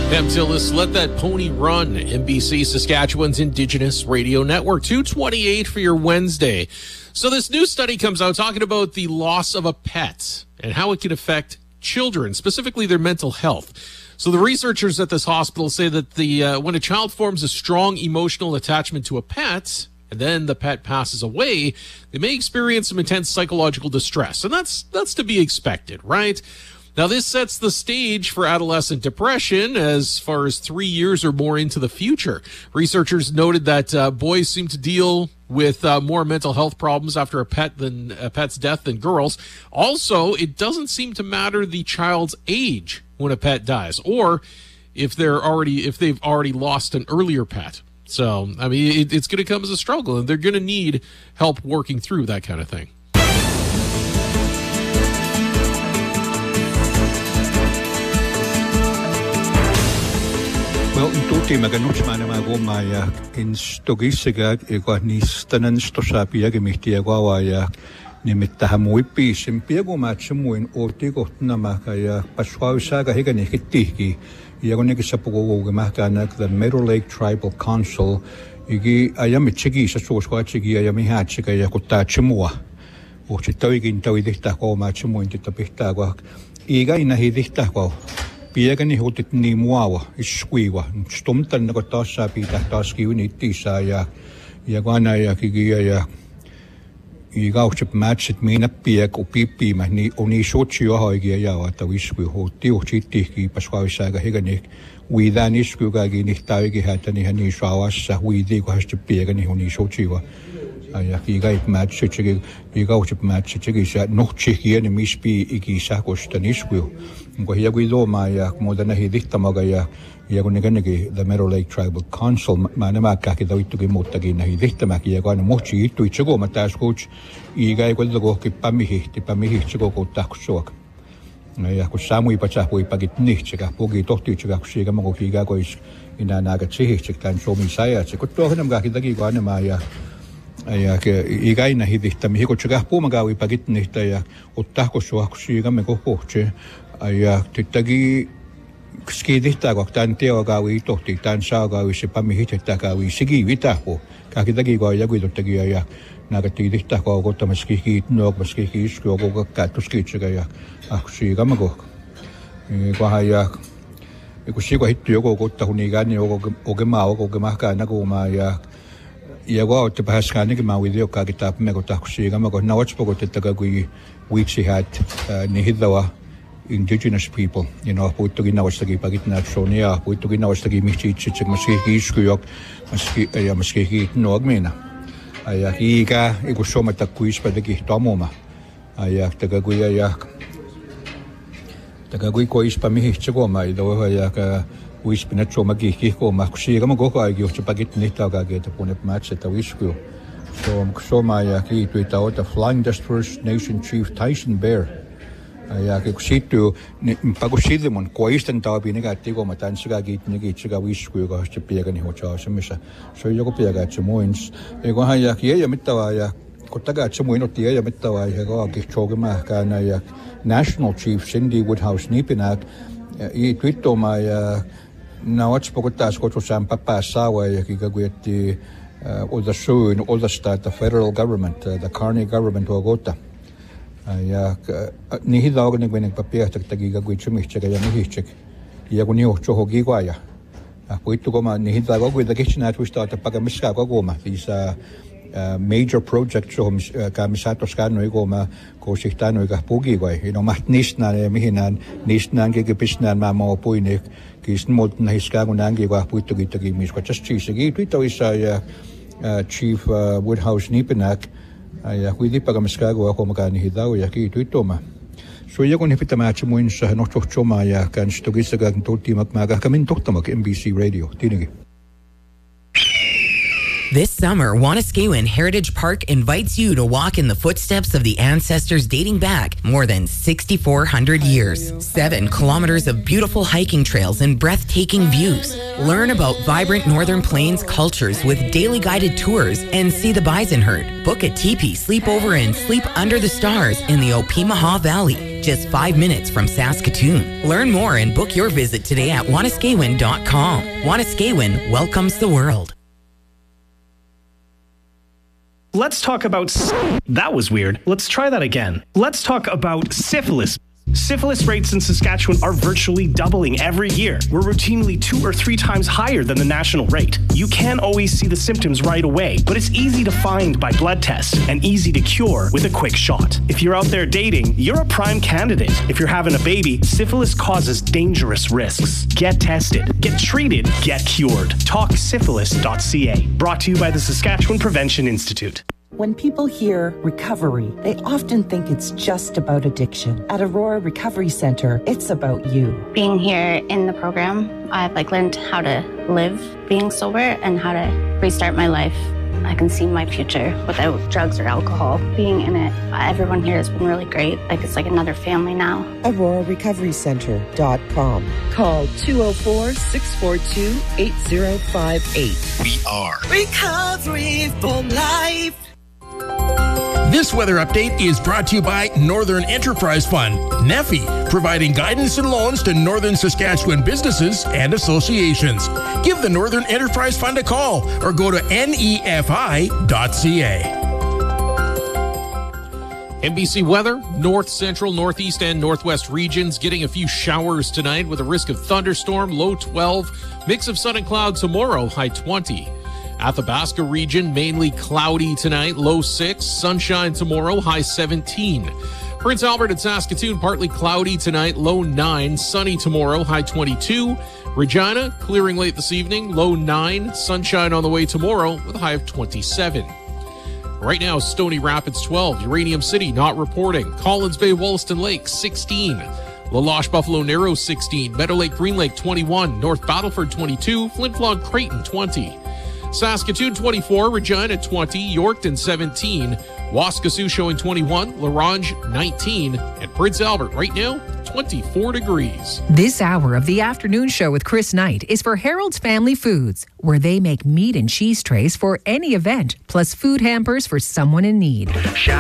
Pam Tillis, Let That Pony Run, NBC Saskatchewan's Indigenous Radio Network, 2:28 for your Wednesday. So this new study comes out talking about the loss of a pet and how it can affect children, specifically their mental health. So the researchers at this hospital say that when a child forms a strong emotional attachment to a pet, and then the pet passes away, they may experience some intense psychological distress. And that's to be expected, right? Now, this sets the stage for adolescent depression as far as 3 years or more into the future. Researchers noted that boys seem to deal with more mental health problems after a pet's death than girls. Also, it doesn't seem to matter the child's age when a pet dies, or if they've already lost an earlier pet. So, I mean, it's going to come as a struggle, and they're going to need help working through that kind of thing. Wel, tutti maganut manama goma ya in stogisiga ego nistanan stosapi gemihti agwa ya nimittahamui simpia goma chmuin ortigo namaka ya paswawisaga hegani hittiki yagoniki sapugo gemahkana the Meadow Lake Tribal Council igi ayamichigi sasosquachigi ayamihachiga yakutta chmua ochitawigin tawidihta goma chmuin titapihta iga inahidihta gwa Piegani hotit ni muawa isquiwa stumtan na kotasa pita taskiuni tisa ya gwana ya kigia ya igauchip matchit mina piek upipi ni oni sochio hoigia ya wata wisqui hoti ochiti ki pasquawisaga hegani widani squga gi ni tawigi hatani hani shawasa widi ko hasti piegani oni sochio ja kiga matchit igauchip matchit sa nochchi ni mispi igisa kostanisqui Ngo hiaguido ma ya modana hidihta ya gunigani the Meadow Lake Tribal Council manamaka ki dawitu ki motagi na hidihta ma ki gana mochi itu ichigo matascoach iga igualdo ki pamihi chigo ko taksok ya ko samu ipacha ko ipagitni chiga pogi tohti chiga chiga mo kiga ko is ina naga chihi chiktan so mi saya chiko to hanam ga ki dagi gana ma ya ke iga ina hidihta mi ko chiga po magawi pagitni ta ya ottako so chiga me ko poche Aja tyttägi skidihtaa kohtaan teogawi tohti tan saagawi se pamihitetaagawi sigi vitapo kakitagi ko jaguitottagi ja nagatidihtaa ko kottamaski nookmaski iskio ko kattuskitsiga ja ahsigamago ja kun sigo hittu joko kottahuni ganni ogema naguma ja ko pääskäänikin mä video kakita me kottahsigamago nawatspokotetaga kui witsi hat nihidlawa Indigenous people, puittukin nawastagi pagitna sonia, puittukin nawastagi mihtsitsitsik maski iskujok, maski noagmina. Ja hiiga, iku somata kuispadagi tomuma. Ja tagagui ko ispa mihtsagoma, ja kuispinat somagi kihkoma, kusiga magokaigi johti pagitni tagagi, että punet matseta iskujo. Soma ja kiituita ota Flying Dutch First Nation Chief Tyson Bear. Ja kun siittyy, niin pakusidimon koisten taapi negatiivo mä tän sekä kiitniga wisku joka sitten piekani hoitaa semmissä se on joku pieka että muins eikä hän ja kiejä mittavaa ja kun takaa että muin otti ja mittavaa ja kaikki chogemähkänä ja National Chief Cindy Woodhouse Nipinä i twittoma ja nauats pokottas kotusaan papassawa ja kikaguetti all the state the federal government the Carney government ogota ja niihin laukainen kun papiasta takia kuin chimihcheka ja mihichek ja kun niho chohogi kwaja puittu koma niihin laukainen kuitenkin sinä tuista että pakamiskaa kokoma siis major project so kamisatos kannoi koma kosihtaan oikea pugi vai no maht nisnään ja mihinään nisnään kekipisnään mä moo puini kisn mut nahiskaa kun näänkin kwa puittu kiittäkin missä just chiisegi tuitoissa ja Chief Woodhouse Nipinak ja kuitenkin pakamiskaago ako makani hidau ja kiituitoma. So joku nipitä match muinsa nohtohtoma ja kanstogissa tultimak kamin tohtamak NBC Radio tinigi. This summer, Wanuskewin Heritage Park invites you to walk in the footsteps of the ancestors dating back more than 6,400 years. 7 kilometers of beautiful hiking trails and breathtaking views. Learn about vibrant Northern Plains cultures with daily guided tours and see the bison herd. Book a teepee sleepover and sleep under the stars in the Opeemaha Valley, just 5 minutes from Saskatoon. Learn more and book your visit today at Wanaskewin.com. Wanaskewin welcomes the world. Let's talk about... That was weird. Let's try that again. Let's talk about syphilis. Syphilis rates in Saskatchewan are virtually doubling every year. We're routinely 2 or 3 times higher than the national rate. You can't always see the symptoms right away, but it's easy to find by blood tests and easy to cure with a quick shot. If you're out there dating, you're a prime candidate. If you're having a baby, syphilis causes dangerous risks. Get tested, get treated, get cured. TalkSyphilis.ca. Brought to you by the Saskatchewan Prevention Institute. When people hear recovery, they often think it's just about addiction. At Aurora Recovery Center, it's about you. Being here in the program, I've learned how to live being sober and how to restart my life. I can see my future without drugs or alcohol. Being in it, everyone here has been really great. It's like another family now. AuroraRecoveryCenter.com. Call 204-642-8058. We are Recovery for Life. This weather update is brought to you by Northern Enterprise Fund, NEFI, providing guidance and loans to Northern Saskatchewan businesses and associations. Give the Northern Enterprise Fund a call or go to nefi.ca. NBC weather, north, central, northeast, and northwest regions getting a few showers tonight with a risk of thunderstorm, low 12, mix of sun and cloud tomorrow, high 20. Athabasca region, mainly cloudy tonight, low 6. Sunshine tomorrow, high 17. Prince Albert and Saskatoon, partly cloudy tonight, low 9. Sunny tomorrow, high 22. Regina, clearing late this evening, low 9. Sunshine on the way tomorrow with a high of 27. Right now, Stony Rapids 12. Uranium City not reporting. Collins Bay, Wollaston Lake 16. La Loche, Buffalo Narrows 16. Meadow Lake, Green Lake 21. North Battleford 22. Flin Flon, Creighton 20. Saskatoon 24, Regina 20, Yorkton 17, Waskesiu showing 21, La Ronge 19, and Prince Albert right now 24 degrees. This hour of the afternoon show with Chris Knight is for Harold's Family Foods, where they make meat and cheese trays for any event, plus food hampers for someone in need.